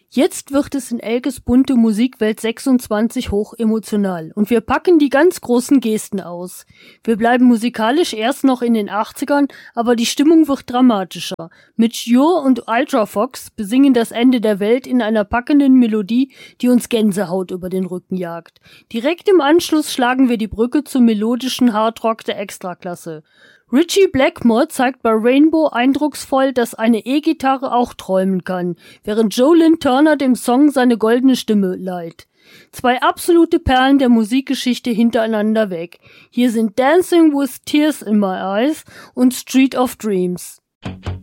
Jetzt wird es in Elkes bunte Musikwelt 26 hoch emotional und wir packen die ganz großen Gesten aus. Wir bleiben musikalisch erst noch in den 80ern, aber die Stimmung wird dramatischer. Mitch Ure und Ultra Fox besingen das Ende der Welt in einer packenden Melodie, die uns Gänsehaut über den Rücken jagt. Direkt im Anschluss schlagen wir die Brücke zum melodischen Hardrock der Extraklasse. Ritchie Blackmore zeigt bei Rainbow eindrucksvoll, dass eine E-Gitarre auch träumen kann, während Joe Lynn Turner dem Song seine goldene Stimme leiht. Zwei absolute Perlen der Musikgeschichte hintereinander weg. Hier sind Dancing with Tears in My Eyes und Street of Dreams.